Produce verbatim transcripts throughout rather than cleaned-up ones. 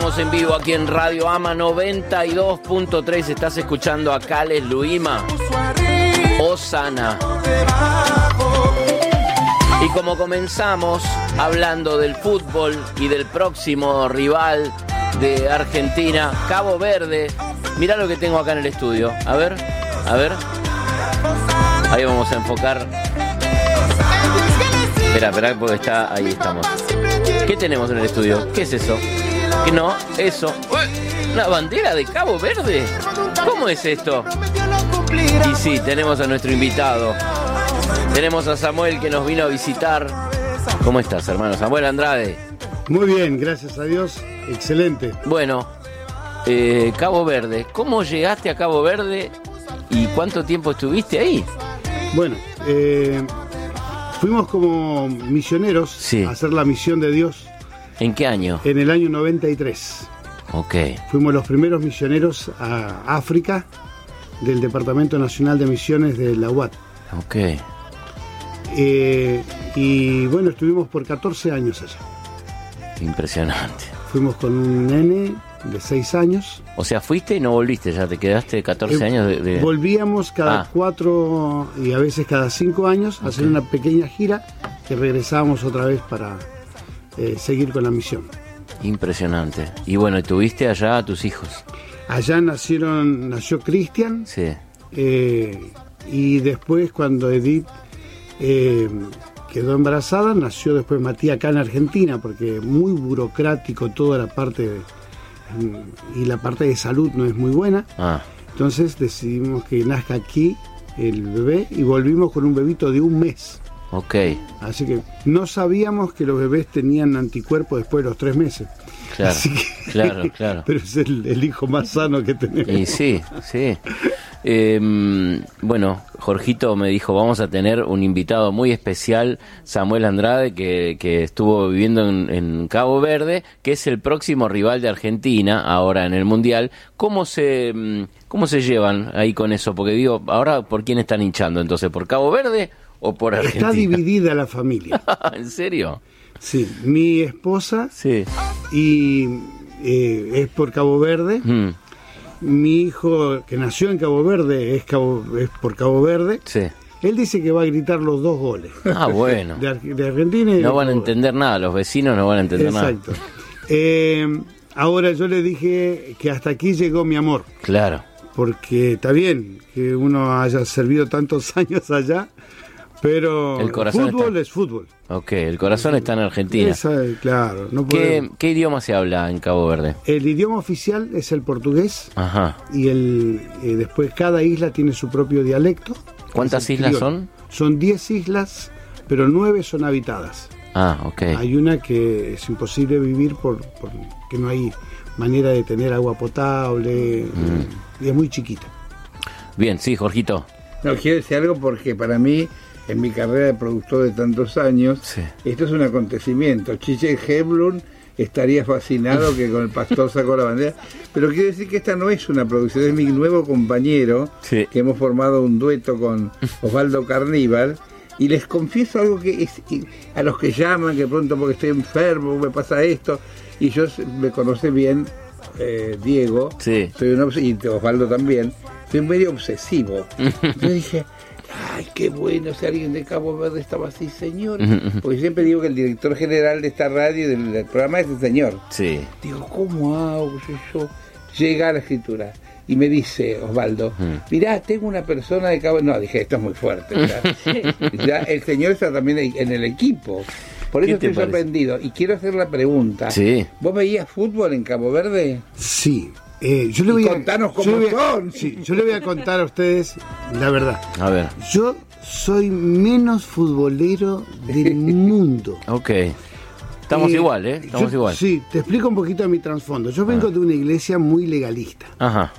Estamos en vivo aquí en Radio Ama noventa y dos punto tres. Estás escuchando a Cales Luima, Osana. Y como comenzamos hablando del fútbol y del próximo rival de Argentina, Cabo Verde. Mirá lo que tengo acá en el estudio. A ver, a ver. Ahí vamos a enfocar. Espera, espera, porque está... Ahí estamos. ¿Qué tenemos en el estudio? ¿Qué es eso? ¿Qué no? Eso. ¿Una bandera de Cabo Verde? ¿Cómo es esto? Y sí, tenemos a nuestro invitado. Tenemos a Samuel que nos vino a visitar. ¿Cómo estás, hermano? Samuel Andrade. Muy bien, gracias a Dios. Excelente. Bueno, eh, Cabo Verde. ¿Cómo llegaste a Cabo Verde y cuánto tiempo estuviste ahí? Bueno, eh... fuimos como misioneros sí. a hacer la misión de Dios. ¿En qué año? En el año noventa y tres. Ok. Fuimos los primeros misioneros a África del Departamento Nacional de Misiones de la U A T. Ok. Eh, y bueno, estuvimos por catorce años allá. Impresionante. Fuimos con un nene de seis años. O sea, fuiste y no volviste, ya te quedaste catorce eh, años de, de... Volvíamos cada ah. cuatro y a veces cada cinco años a okay. hacer una pequeña gira que regresábamos otra vez para eh, seguir con la misión. Impresionante. Y bueno, ¿tuviste allá a tus hijos? Allá nacieron, nació Cristian. Sí. Eh, y después cuando Edith eh, quedó embarazada, nació después Matías acá en Argentina, porque muy burocrático toda la parte de, y la parte de salud no es muy buena. Ah. Entonces decidimos que nazca aquí el bebé y volvimos con un bebito de un mes. Ok. Así que no sabíamos que los bebés tenían anticuerpos después de los tres meses. Claro, Así que, claro, claro. Pero es el, el hijo más sano que tenemos. Y sí, sí. Eh, bueno, Jorgito me dijo, vamos a tener un invitado muy especial, Samuel Andrade, que, que estuvo viviendo en, en Cabo Verde, que es el próximo rival de Argentina, ahora en el Mundial. ¿Cómo se, cómo se llevan ahí con eso? Porque digo, ahora, ¿por quién están hinchando? Entonces, ¿por Cabo Verde o por Argentina? Está dividida la familia. ¿En serio? Sí, mi esposa sí. y eh, es por Cabo Verde. Mm. Mi hijo, que nació en Cabo Verde, es, Cabo, es por Cabo Verde. Sí. Él dice que va a gritar los dos goles. Ah, bueno. De, de Argentina y no de van a entender nada, los vecinos no van a entender Exacto. nada. Exacto. Eh, ahora yo le dije que hasta aquí llegó mi amor. Claro. Porque está bien que uno haya servido tantos años allá, pero el corazón fútbol está... es fútbol. Ok, el corazón está en Argentina. Esa, claro. No ¿Qué, ¿Qué idioma se habla en Cabo Verde? El idioma oficial es el portugués. Ajá. Y el eh, después cada isla tiene su propio dialecto. ¿Cuántas islas criollo. son? Son diez islas, pero nueve son habitadas. Ah, ok. Hay una que es imposible vivir por, por que no hay manera de tener agua potable mm. y es muy chiquita. Bien, sí, Jorgito. No, quiero decir algo porque para mí, en mi carrera de productor de tantos años, sí. esto es un acontecimiento. Chiche Heblum estaría fascinado que con el pastor sacó la bandera, pero quiero decir que esta no es una producción, es mi nuevo compañero, sí. que hemos formado un dueto con Osvaldo Carníbal, y les confieso algo que es, a los que llaman, que pronto porque estoy enfermo, me pasa esto, y yo me conoce bien, eh, Diego, sí. soy un obs- y Osvaldo también, soy medio obsesivo. Yo dije, ay, qué bueno si alguien de Cabo Verde estaba así, señor. Porque siempre digo que el director general de esta radio, del, del programa, es el señor. Sí. Digo, ¿cómo hago yo? Llega a la escritura y me dice Osvaldo, mirá, tengo una persona de Cabo Verde. No, dije, esto es muy fuerte. Ya, ya el señor está también en el equipo. Por eso estoy sorprendido. Y quiero hacer la pregunta. Sí. ¿Vos veías fútbol en Cabo Verde? Sí. Eh, yo le voy a, contanos cómo yo le voy a, son. Sí, yo le voy a contar a ustedes la verdad. A ver. Yo soy menos futbolero del mundo. Ok. Estamos eh, igual, ¿eh? Estamos yo, igual. Sí, te explico un poquito de mi trasfondo. Yo vengo ah. de una iglesia muy legalista. Ajá.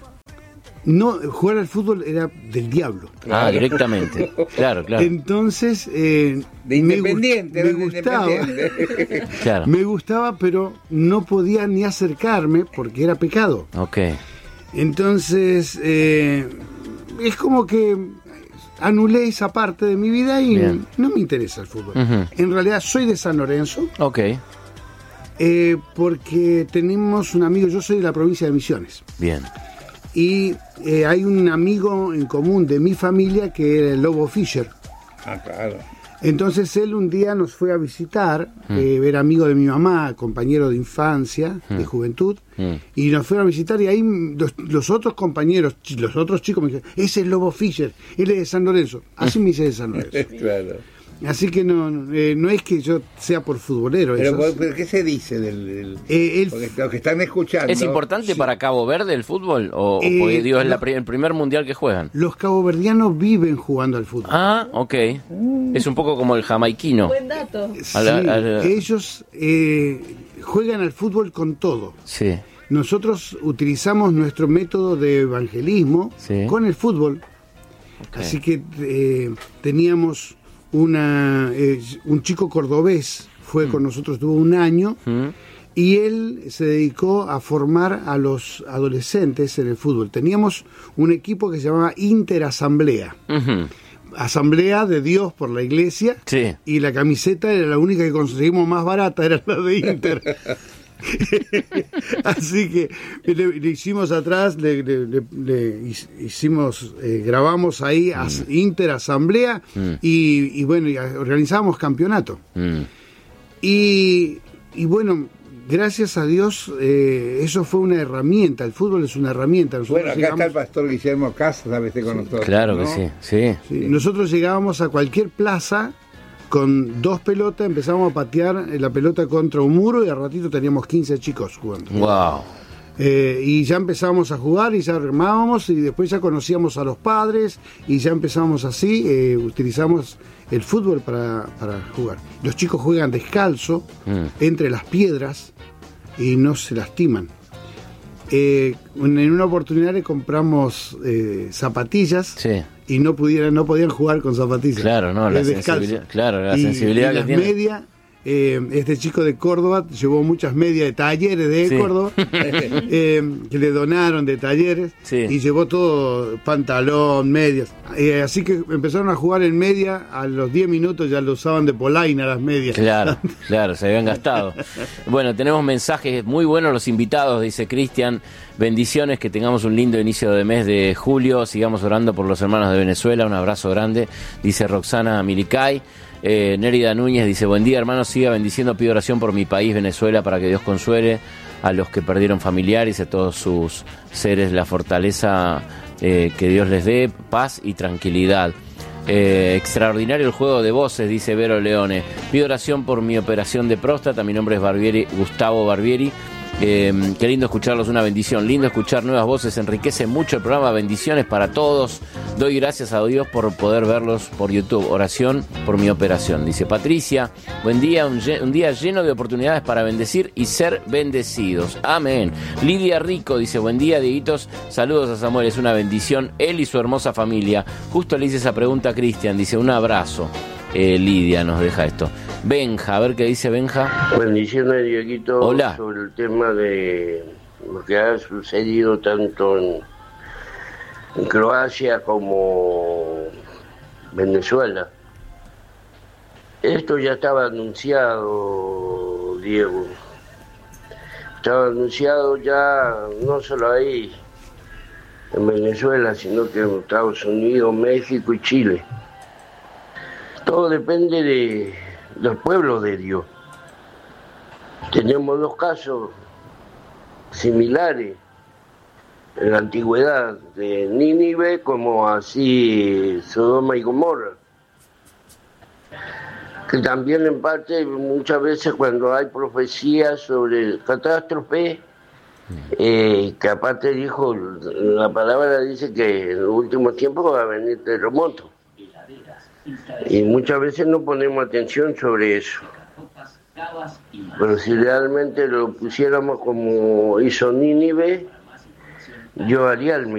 No, jugar al fútbol era del diablo. Ah, claro. Directamente. Claro, claro. Entonces, eh, de independiente, me, me gustaba. Independiente. Claro. Me gustaba, pero no podía ni acercarme porque era pecado. Ok. Entonces, eh, es como que anulé esa parte de mi vida y Bien. no me interesa el fútbol. Uh-huh. En realidad soy de San Lorenzo. Ok. Eh, porque tenemos un amigo, yo soy de la provincia de Misiones. Bien. Y eh, hay un amigo en común de mi familia que era el Lobo Fischer. Ah, claro. Entonces él un día nos fue a visitar, mm. eh, era amigo de mi mamá, compañero de infancia, mm. de juventud, mm. y nos fue a visitar y ahí los, los otros compañeros, los otros chicos me dijeron, ese es Lobo Fischer, él es de San Lorenzo, así me dice de San Lorenzo. Claro. Así que no, eh, no es que yo sea por futbolero. Pero, esos. pero ¿qué se dice del...? del eh, el, porque los que están escuchando... ¿Es importante sí. para Cabo Verde el fútbol? ¿O, eh, o digo, es no, la, el primer mundial que juegan? Los caboverdianos viven jugando al fútbol. Ah, ok. Mm. Es un poco como el jamaiquino. Buen dato. Sí, a la, a la... ellos eh, juegan al fútbol con todo. Sí. Nosotros utilizamos nuestro método de evangelismo sí. con el fútbol. Okay. Así que eh, teníamos... Una, eh, un chico cordobés fue mm. con nosotros, tuvo un año mm. y él se dedicó a formar a los adolescentes en el fútbol. Teníamos un equipo que se llamaba Interasamblea, uh-huh. Asamblea de Dios por la iglesia, sí. y la camiseta era la única que conseguimos más barata, era la de Inter. Así que le, le hicimos atrás, le, le, le, le hicimos, eh, grabamos ahí as, mm. Inter Asamblea mm. y, y bueno, y organizamos campeonato. Mm. Y, y bueno, gracias a Dios, eh, eso fue una herramienta, el fútbol es una herramienta. Nosotros bueno, acá llegamos... está el pastor Guillermo Casas, a veces con nosotros. Claro, ¿no? que sí, sí, sí. Nosotros llegábamos a cualquier plaza con dos pelotas, empezamos a patear la pelota contra un muro y al ratito teníamos quince chicos jugando. Wow. Eh, y ya empezamos a jugar y ya armábamos y después ya conocíamos a los padres y ya empezamos así, eh, utilizamos el fútbol para, para jugar. Los chicos juegan descalzo mm. entre las piedras y no se lastiman. Eh, en una oportunidad le compramos eh, zapatillas sí. y no pudieran, no podían jugar con zapatillas. Claro, no, la sensibilidad, claro, la y, sensibilidad y que las tiene. Medias, eh, este chico de Córdoba llevó muchas medias de talleres de sí. Córdoba eh, que le donaron de talleres sí. y llevó todo, pantalón, medias. Eh, así que empezaron a jugar en media, a los diez minutos ya lo usaban de polaina las medias. Claro, claro, se habían gastado. Bueno, tenemos mensajes muy buenos los invitados, dice Cristian. Bendiciones, que tengamos un lindo inicio de mes de julio. Sigamos orando por los hermanos de Venezuela. Un abrazo grande, dice Roxana Milicay. Eh, Nérida Núñez dice, buen día hermanos, siga bendiciendo, pido oración por mi país, Venezuela, para que Dios consuele a los que perdieron familiares, a todos sus seres, la fortaleza eh, que Dios les dé, paz y tranquilidad. Eh, extraordinario el juego de voces, dice Vero Leone. Pido oración por mi operación de próstata, mi nombre es Barbieri, Gustavo Barbieri. Eh, qué lindo escucharlos, una bendición, lindo escuchar nuevas voces, enriquece mucho el programa, bendiciones para todos, doy gracias a Dios por poder verlos por YouTube, oración por mi operación, dice Patricia, buen día, un, un día lleno de oportunidades para bendecir y ser bendecidos, amén. Lidia Rico dice, buen día Dieguitos, saludos a Samuel, es una bendición, él y su hermosa familia. Justo le hice esa pregunta a Cristian, dice, un abrazo. Eh, Lidia nos deja esto. Benja, a ver qué dice Benja. Bendiciones, Dieguito. Hola. Sobre el tema de lo que ha sucedido tanto en, en Croacia como Venezuela. Esto ya estaba anunciado, Diego. Estaba anunciado ya no solo ahí, en Venezuela, sino que en Estados Unidos, México y Chile. Todo depende de, del pueblo de Dios. Tenemos dos casos similares en la antigüedad, de Nínive como así Sodoma y Gomorra. Que también en parte, muchas veces cuando hay profecías sobre catástrofe, eh, que aparte dijo, la palabra dice que en los últimos tiempos va a venir terremoto. Y muchas veces no ponemos atención sobre eso. Pero si realmente lo pusiéramos como hizo Nínive, yo haría el